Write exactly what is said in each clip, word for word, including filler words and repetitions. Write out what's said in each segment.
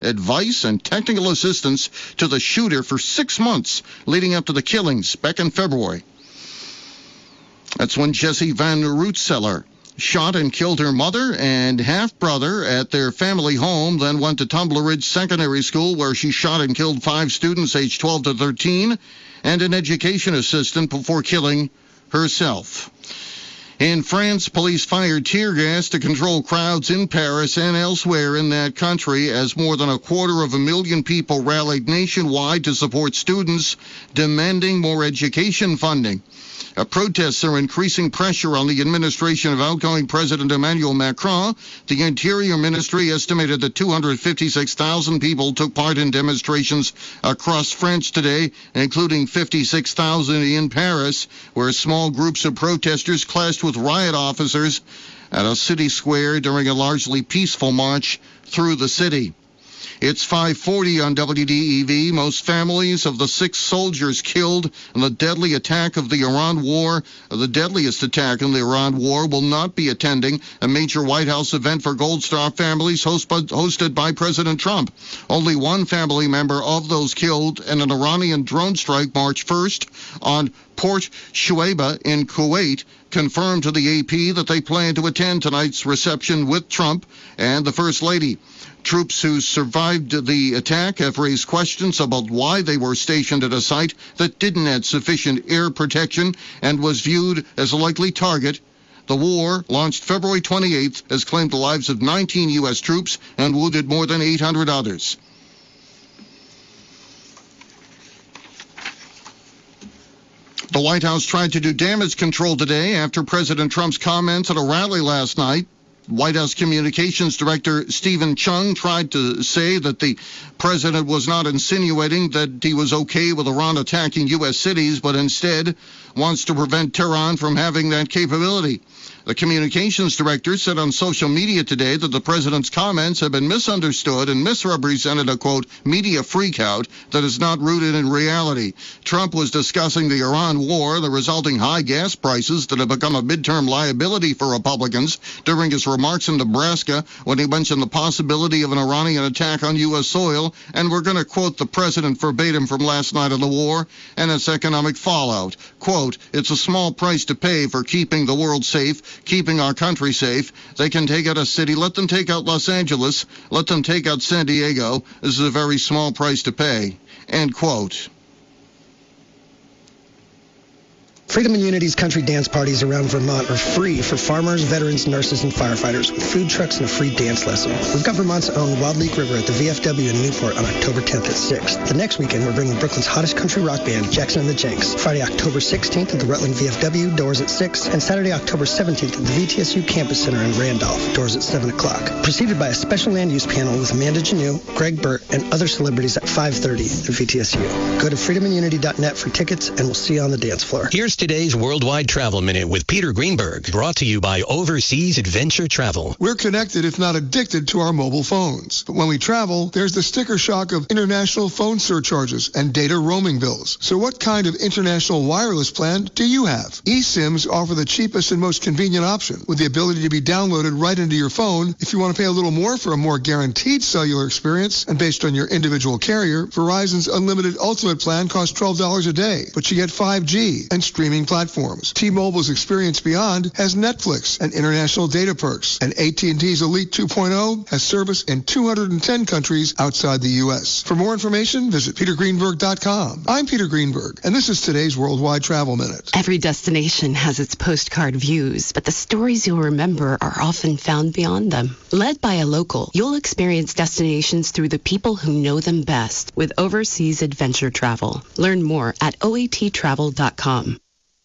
advice, and technical assistance to the shooter for six months leading up to the killings back in February. That's when Jessie Van Rootseller shot and killed her mother and half-brother at their family home, then went to Tumbler Ridge Secondary School where she shot and killed five students aged twelve to thirteen and an education assistant before killing herself. In France, police fired tear gas to control crowds in Paris and elsewhere in that country as more than a quarter of a million people rallied nationwide to support students demanding more education funding. Uh, protests are increasing pressure on the administration of outgoing President Emmanuel Macron. The Interior Ministry estimated that two hundred fifty-six thousand people took part in demonstrations across France today, including fifty-six thousand in Paris, where small groups of protesters clashed with riot officers at a city square during a largely peaceful march through the city. It's five forty on W D E V. Most families of the six soldiers killed in the deadly attack of the Iran war, the deadliest attack in the Iran war, will not be attending a major White House event for Gold Star families host, hosted by President Trump. Only one family member of those killed in an Iranian drone strike March first on Port Shuaibah in Kuwait confirmed to the A P that they plan to attend tonight's reception with Trump and the First Lady. Troops who survived the attack have raised questions about why they were stationed at a site that didn't have sufficient air protection and was viewed as a likely target. The war, launched February twenty-eighth, has claimed the lives of nineteen U S troops and wounded more than eight hundred others. The White House tried to do damage control today after President Trump's comments at a rally last night. White House Communications Director Stephen Chung tried to say that the president was not insinuating that he was okay with Iran attacking U S cities, but instead wants to prevent Tehran from having that capability. The communications director said on social media today that the president's comments have been misunderstood and misrepresented a, quote, media freakout that is not rooted in reality. Trump was discussing the Iran war, the resulting high gas prices that have become a midterm liability for Republicans during his remarks in Nebraska when he mentioned the possibility of an Iranian attack on U S soil, and we're going to quote the president verbatim from last night of the war and its economic fallout. Quote, it's a small price to pay for keeping the world safe, keeping our country safe. They can take out a city. Let them take out Los Angeles. Let them take out San Diego. This is a very small price to pay. End quote. Freedom and Unity's country dance parties around Vermont are free for farmers, veterans, nurses, and firefighters with food trucks and a free dance lesson. We've got Vermont's own Wild Leak River at the V F W in Newport on October tenth at six. The next weekend, we're bringing Brooklyn's hottest country rock band, Jackson and the Jenks. Friday, October sixteenth at the Rutland V F W, doors at six. And Saturday, October seventeenth at the V T S U Campus Center in Randolph, doors at seven o'clock. Preceded by a special land use panel with Amanda Janeau, Greg Burt, and other celebrities at five thirty at V T S U. Go to freedom and unity dot net for tickets, and we'll see you on the dance floor. Here's today's Worldwide Travel Minute with Peter Greenberg, brought to you by Overseas Adventure Travel. We're connected, if not addicted, to our mobile phones. But when we travel, there's the sticker shock of international phone surcharges and data roaming bills. So what kind of international wireless plan do you have? eSIMs offer the cheapest and most convenient option, with the ability to be downloaded right into your phone. If you want to pay a little more for a more guaranteed cellular experience, and based on your individual carrier, Verizon's Unlimited Ultimate plan costs twelve dollars a day, but you get five G and streaming platforms. T-Mobile's Experience Beyond has Netflix and international data perks, and A T and T's Elite two point oh has service in two hundred ten countries outside the U S. For more information, visit peter greenberg dot com. I'm Peter Greenberg, and this is today's Worldwide Travel Minute. Every destination has its postcard views, but the stories you'll remember are often found beyond them. Led by a local, you'll experience destinations through the people who know them best with Overseas Adventure Travel. Learn more at O A T travel dot com.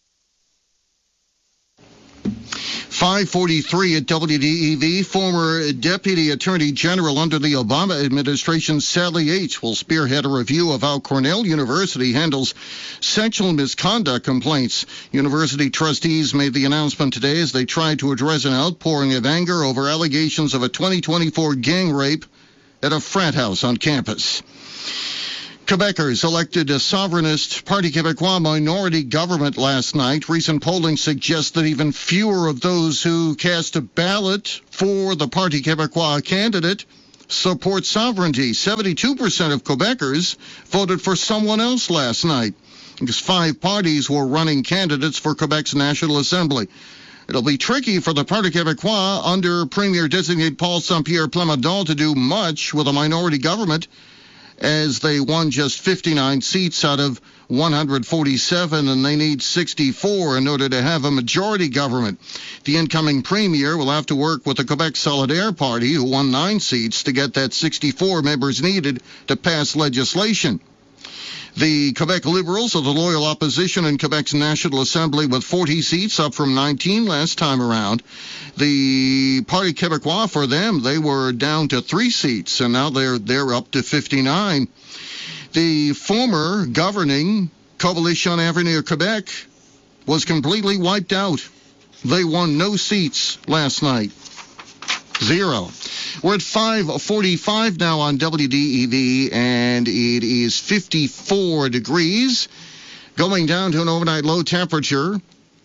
five forty-three at W D E V. Former Deputy Attorney General under the Obama administration, Sally H., will spearhead a review of how Cornell University handles sexual misconduct complaints. University trustees made the announcement today as they tried to address an outpouring of anger over allegations of a twenty twenty-four gang rape at a frat house on campus. Quebecers elected a sovereignist Parti Québécois minority government last night. Recent polling suggests that even fewer of those who cast a ballot for the Parti Québécois candidate support sovereignty. seventy-two percent of Quebecers voted for someone else last night, because five parties were running candidates for Quebec's National Assembly. It'll be tricky for the Parti Québécois under Premier-designate Paul Saint-Pierre Plamondon to do much with a minority government, as they won just fifty-nine seats out of one hundred forty-seven, and they need sixty-four in order to have a majority government. The incoming premier will have to work with the Quebec Solidaire Party, who won nine seats, to get that sixty-four members needed to pass legislation. The Quebec Liberals are the loyal opposition in Quebec's National Assembly with forty seats, up from nineteen last time around. The Parti Québécois, for them, they were down to three seats, and now they're they're up to fifty-nine. The former governing Coalition Avenir Quebec was completely wiped out. They won no seats last night. Zero. We're at five forty-five now on W D E V, and it is fifty-four degrees, going down to an overnight low temperature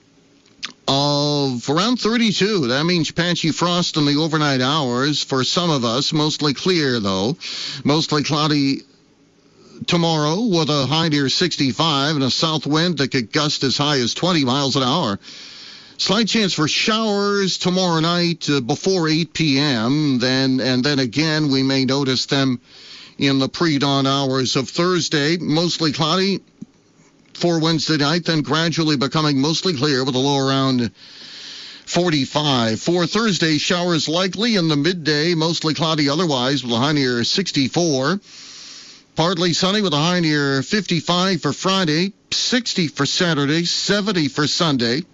of around thirty-two. That means patchy frost in the overnight hours for some of us. Mostly clear, though. Mostly cloudy tomorrow with a high near sixty-five and a south wind that could gust as high as twenty miles an hour. Slight chance for showers tomorrow night uh, before eight p.m. Then and then again, we may notice them in the pre-dawn hours of Thursday. Mostly cloudy for Wednesday night, then gradually becoming mostly clear with a low around forty-five. For Thursday, showers likely in the midday, mostly cloudy otherwise with a high near sixty-four. Partly sunny with a high near fifty-five for Friday, sixty for Saturday, seventy for Sunday.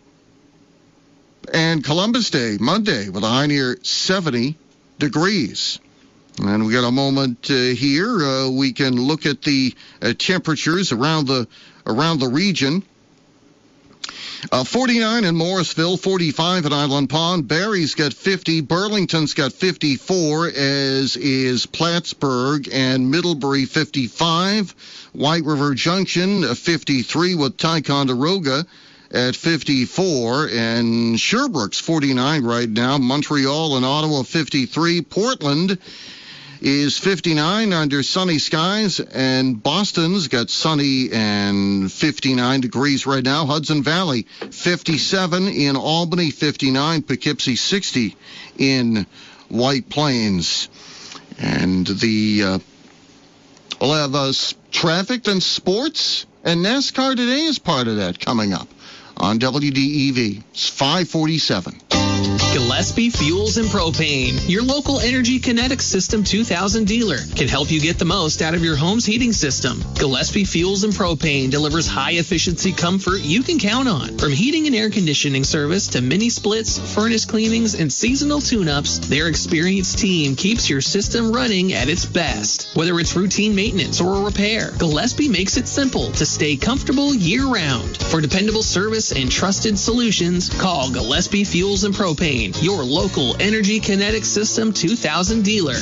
And Columbus Day, Monday, with a high near seventy degrees. And we got a moment uh, here. Uh, we can look at the uh, temperatures around the around the region. Uh, forty-nine in Morrisville, forty-five in Island Pond. Barrie's got fifty. Burlington's got fifty-four, as is Plattsburgh and Middlebury, fifty-five. White River Junction, uh, fifty-three, with Ticonderoga at fifty-four, and Sherbrooke's forty-nine right now. Montreal and Ottawa fifty-three. Portland is fifty-nine under sunny skies, and Boston's got sunny and fifty-nine degrees right now. Hudson Valley fifty-seven, in Albany fifty-nine, Poughkeepsie sixty in White Plains. And the uh, we'll have uh, traffic and sports, and NASCAR today is part of that coming up on W D E V. It's five forty-seven. Gillespie Fuels and Propane, your local Energy Kinetic System two thousand dealer, can help you get the most out of your home's heating system. Gillespie Fuels and Propane delivers high-efficiency comfort you can count on. From heating and air conditioning service to mini splits, furnace cleanings, and seasonal tune-ups, their experienced team keeps your system running at its best. Whether it's routine maintenance or a repair, Gillespie makes it simple to stay comfortable year-round. For dependable service and trusted solutions, call Gillespie Fuels and Propane, your local Energy Kinetic System two thousand dealer.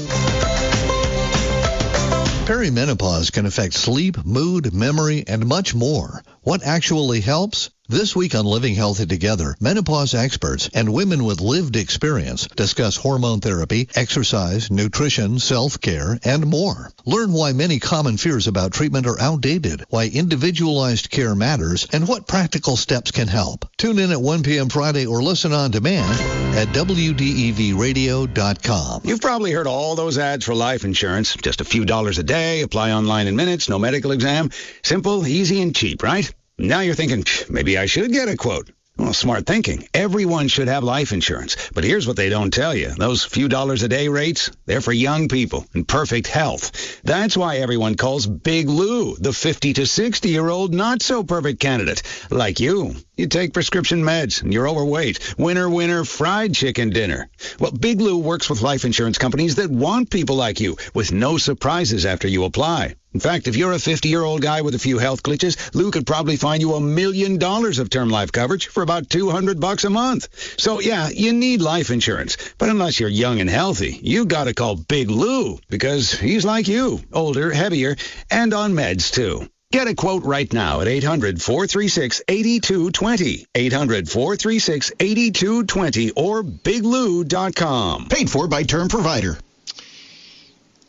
Perimenopause can affect sleep, mood, memory, and much more. What actually helps? This week on Living Healthy Together, menopause experts and women with lived experience discuss hormone therapy, exercise, nutrition, self-care, and more. Learn why many common fears about treatment are outdated, why individualized care matters, and what practical steps can help. Tune in at one p.m. Friday or listen on demand at W D E V radio dot com. You've probably heard all those ads for life insurance. Just a few dollars a day, apply online in minutes, no medical exam. Simple, easy, and cheap, right? Now you're thinking, maybe I should get a quote. Well, smart thinking. Everyone should have life insurance. But here's what they don't tell you. Those few dollars a day rates, they're for young people in perfect health. That's why everyone calls Big Lou the fifty to sixty-year-old not-so-perfect candidate. Like you. You take prescription meds and you're overweight. Winner, winner, fried chicken dinner. Well, Big Lou works with life insurance companies that want people like you with no surprises after you apply. In fact, if you're a fifty-year-old guy with a few health glitches, Lou could probably find you a million dollars of term life coverage for about two hundred bucks a month. So, yeah, you need life insurance. But unless you're young and healthy, you gotta call Big Lou because he's like you, older, heavier, and on meds, too. Get a quote right now at eight hundred, four three six, eight two two zero, eight hundred, four three six, eight two two zero, or big lou dot com. Paid for by Term Provider.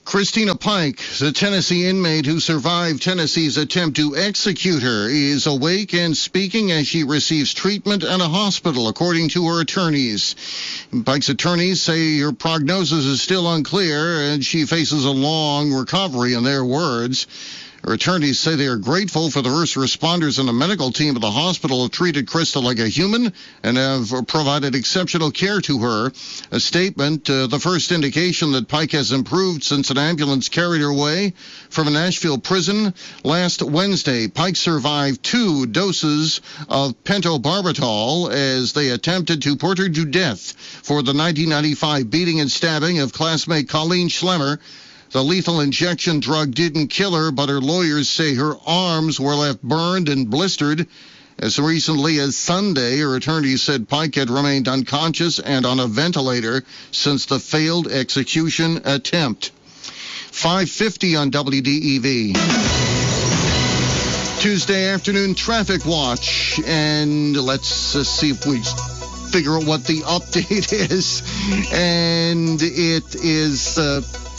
Christina Pike, the Tennessee inmate who survived Tennessee's attempt to execute her, is awake and speaking as she receives treatment at a hospital, according to her attorneys. Pike's attorneys say her prognosis is still unclear and she faces a long recovery, in their words. Her attorneys say they are grateful for the first responders and the medical team at the hospital who treated Krista like a human and have provided exceptional care to her. A statement, uh, the first indication that Pike has improved since an ambulance carried her away from a Nashville prison last Wednesday. Pike survived two doses of pentobarbital as they attempted to put her to death for the nineteen ninety-five beating and stabbing of classmate Colleen Schlemmer. The lethal injection drug didn't kill her, but her lawyers say her arms were left burned and blistered. As recently as Sunday, her attorneys said Pike had remained unconscious and on a ventilator since the failed execution attempt. five fifty on W D E V. Tuesday afternoon traffic watch, and let's uh, see if we figure out what the update is. And it is... Uh,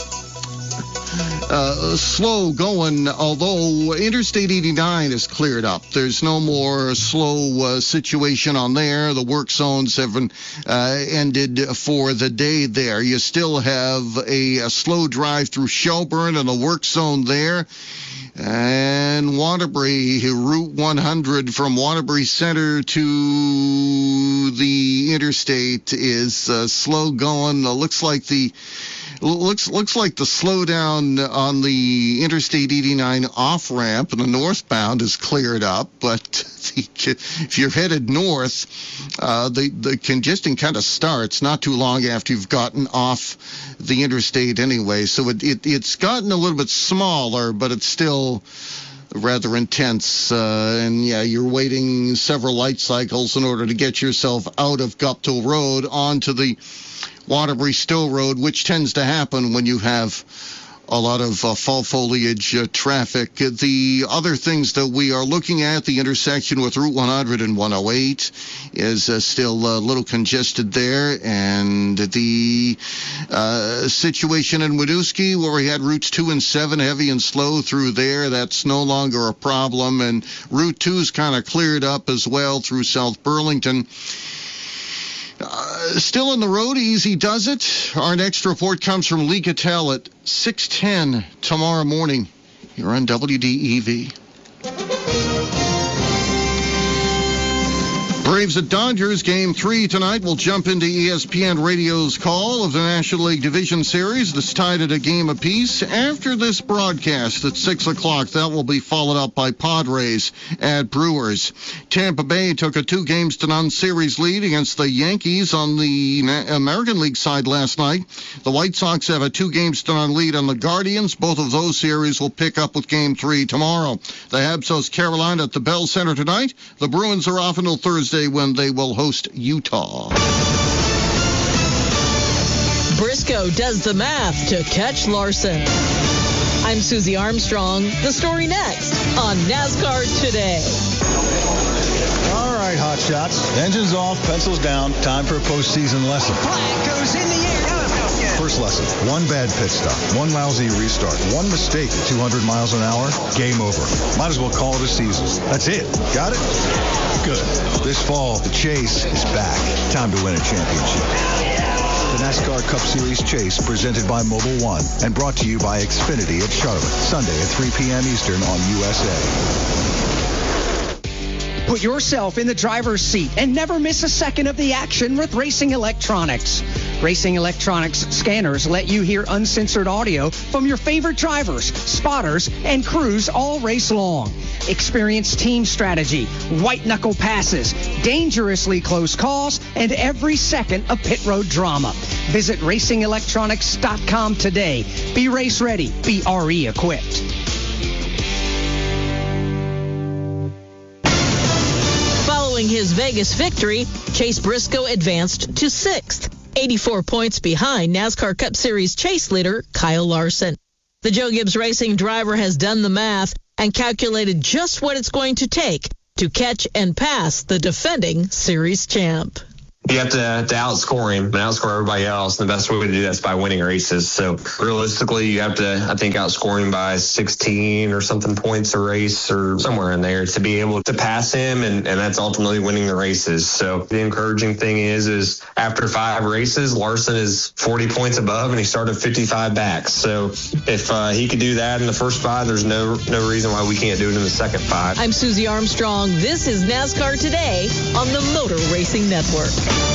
Uh, slow going, although Interstate eighty-nine is cleared up. There's no more slow uh, situation on there. The work zones have been, uh, ended for the day there. You still have a, a slow drive through Shelburne and the work zone there. And Waterbury, Route one hundred from Waterbury Center to the interstate is uh, slow going. It looks like the Looks looks like the slowdown on the Interstate eighty-nine off-ramp and the northbound is cleared up, but the, if you're headed north, uh, the, the congestion kind of starts not too long after you've gotten off the interstate anyway. So it, it, it's gotten a little bit smaller, but it's still rather intense. Uh, and, yeah, you're waiting several light cycles in order to get yourself out of Guptill Road onto the Waterbury Still Road, which tends to happen when you have a lot of uh, fall foliage uh, traffic. The other things that we are looking at, the intersection with Route one hundred and one oh eight is uh, still a little congested there. And the uh, situation in Winooski, where we had routes two and seven heavy and slow through there, that's no longer a problem. And Route two's kind of cleared up as well through South Burlington. Uh, still on the road, easy does it. Our next report comes from Lee Cattell at six ten tomorrow morning. You're on W D E V. Braves at Dodgers, game three tonight. We'll jump into E S P N Radio's call of the National League Division Series that's tied at a game apiece. After this broadcast at six o'clock, that will be followed up by Padres at Brewers. Tampa Bay took a two games to none series lead against the Yankees on the American League side last night. The White Sox have a two games to none lead on the Guardians. Both of those series will pick up with game three tomorrow. The Habs host Carolina at the Bell Center tonight. The Bruins are off until Thursday when they will host Utah. Briscoe does the math to catch Larson. I'm Susie Armstrong. The story next on NASCAR Today. All right, hot shots. Engines off, pencils down. Time for a postseason lesson. Flag goes in the air. First lesson, one bad pit stop, one lousy restart, one mistake at two hundred miles an hour, game over. Might as well call it a season. That's it. Got it? Good. This fall, the Chase is back. Time to win a championship. The NASCAR Cup Series Chase, presented by Mobil One and brought to you by Xfinity at Charlotte, Sunday at three p.m. Eastern on U S A. Put yourself in the driver's seat and never miss a second of the action with Racing Electronics. Racing Electronics scanners let you hear uncensored audio from your favorite drivers, spotters, and crews all race long. Experience team strategy, white-knuckle passes, dangerously close calls, and every second of pit road drama. Visit racing electronics dot com today. Be race ready. Be R E equipped. Following his Vegas victory, Chase Briscoe advanced to sixth, eighty-four points behind NASCAR Cup Series Chase leader Kyle Larson. The Joe Gibbs Racing driver has done the math and calculated just what it's going to take to catch and pass the defending series champ. you have to, to outscore him and outscore everybody else. And the best way to do that is by winning races. So realistically, you have to, I think, outscore him by sixteen or something points a race or somewhere in there to be able to pass him. And, and that's ultimately winning the races. So the encouraging thing is, is after five races, Larson is forty points above and he started fifty-five back. So if uh, he could do that in the first five, there's no, no reason why we can't do it in the second five. I'm Susie Armstrong. This is NASCAR Today on the Motor Racing Network.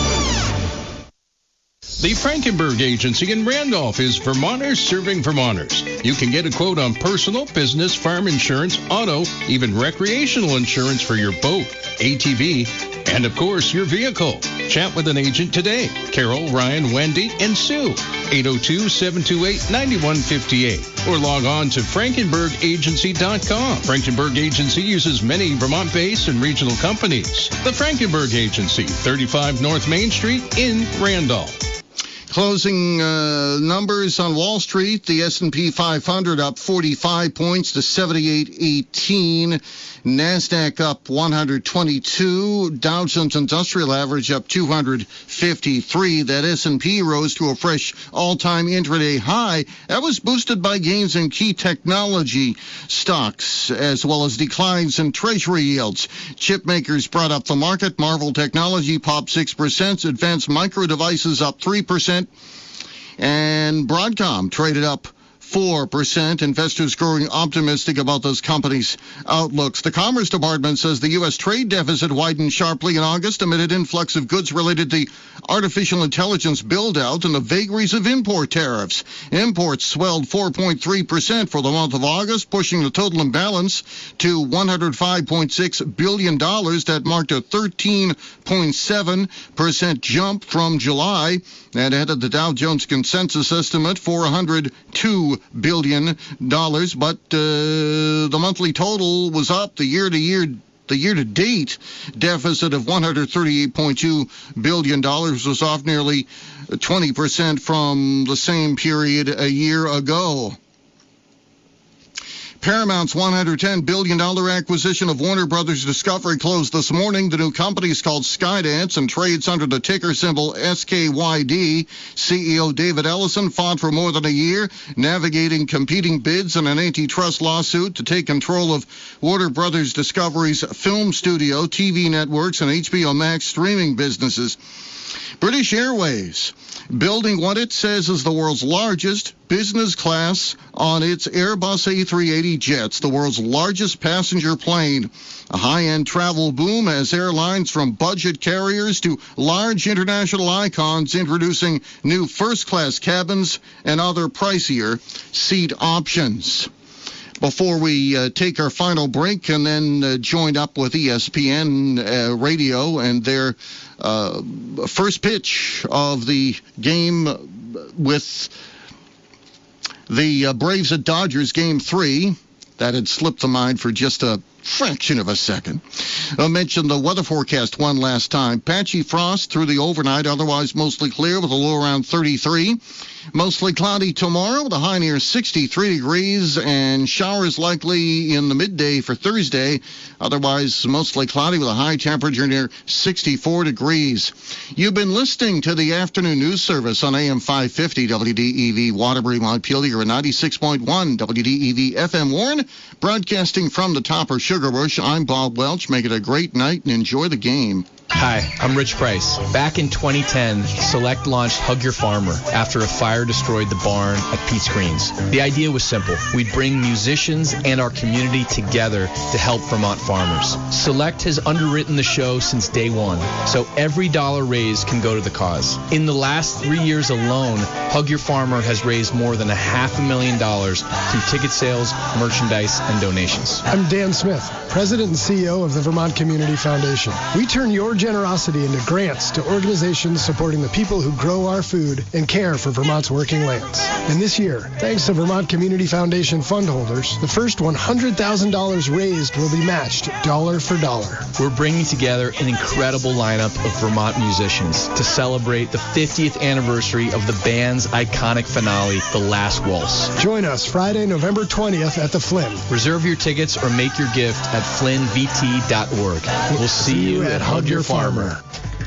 The Frankenberg Agency in Randolph is Vermonters serving Vermonters. You can get a quote on personal, business, farm insurance, auto, even recreational insurance for your boat, A T V, and of course your vehicle. Chat with an agent today. Carol, Ryan, Wendy, and Sue. eight oh two, seven two eight, nine one five eight. Or log on to frankenberg agency dot com. Frankenberg Agency uses many Vermont-based and regional companies. The Frankenberg Agency, thirty-five North Main Street in Randolph. Closing uh, numbers on Wall Street, the S and P five hundred up forty-five points to seventy-eight eighteen. NASDAQ up one hundred twenty-two. Dow Jones Industrial Average up two hundred fifty-three. That S and P rose to a fresh all-time intraday high. That was boosted by gains in key technology stocks, as well as declines in treasury yields. Chip makers brought up the market. Marvell Technology popped six percent. Advanced Micro Devices up three percent. And Broadcom traded up four percent. Investors growing optimistic about those companies' outlooks. The Commerce Department says the U S trade deficit widened sharply in August amid an influx of goods related to artificial intelligence build-out and the vagaries of import tariffs. Imports swelled four point three percent for the month of August, pushing the total imbalance to one hundred five point six billion dollars. That marked a thirteen point seven percent jump from July. That added the Dow Jones consensus estimate for one hundred two billion dollars, but uh, the monthly total was up. The year-to-year The year-to-date deficit of one hundred thirty-eight point two billion dollars was off nearly twenty percent from the same period a year ago. Paramount's one hundred ten billion dollars acquisition of Warner Brothers Discovery closed this morning. The new company is called Skydance and trades under the ticker symbol S K Y D. C E O David Ellison fought for more than a year, navigating competing bids and an antitrust lawsuit to take control of Warner Brothers Discovery's film studio, T V networks, and H B O Max streaming businesses. British Airways building what it says is the world's largest business class on its Airbus A three eighty jets, the world's largest passenger plane. A high-end travel boom as airlines from budget carriers to large international icons introducing new first-class cabins and other pricier seat options. Before we uh, take our final break and then uh, join up with E S P N uh, Radio and their uh, first pitch of the game with the uh, Braves at Dodgers, Game three. That had slipped the mind for just a fraction of a second. I mentioned the weather forecast one last time. Patchy frost through the overnight, otherwise mostly clear with a low around thirty-three. Mostly cloudy tomorrow with a high near sixty-three degrees, and showers likely in the midday for Thursday. Otherwise mostly cloudy with a high temperature near sixty-four degrees. You've been listening to the afternoon news service on A M five fifty W D E V Waterbury Montpelier and ninety-six point one W D E V F M Warren. Broadcasting from the Topper Sugar Bush, I'm Bob Welch. Make it a great night and enjoy the game. Hi, I'm Rich Price. Back in twenty ten, Select launched Hug Your Farmer after a fire destroyed the barn at Pete's Greens. The idea was simple. We'd bring musicians and our community together to help Vermont farmers. Select has underwritten the show since day one, so every dollar raised can go to the cause. In the last three years alone, Hug Your Farmer has raised more than a half a million dollars through ticket sales, merchandise, and donations. I'm Dan Smith, President and C E O of the Vermont Community Foundation. We turn your generosity into grants to organizations supporting the people who grow our food and care for Vermont's working lands. And this year, thanks to Vermont Community Foundation fund holders, the first one hundred thousand dollars raised will be matched dollar for dollar. We're bringing together an incredible lineup of Vermont musicians to celebrate the fiftieth anniversary of the band's iconic finale, The Last Waltz. Join us Friday, November twentieth at the Flynn. Reserve your tickets or make your gift at flynn v t dot org. We'll see you at Hug Your Farmer.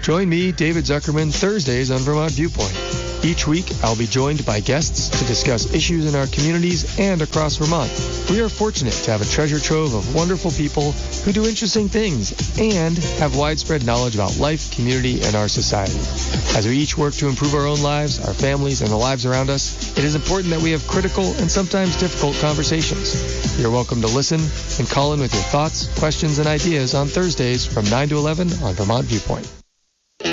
Join me, David Zuckerman, Thursdays on Vermont Viewpoint. Each week, I'll be joined by guests to discuss issues in our communities and across Vermont. We are fortunate to have a treasure trove of wonderful people who do interesting things and have widespread knowledge about life, community, and our society. As we each work to improve our own lives, our families, and the lives around us, it is important that we have critical and sometimes difficult conversations. You're welcome to listen and call in with your thoughts, questions, and ideas on Thursdays from nine to eleven on Vermont Viewpoint.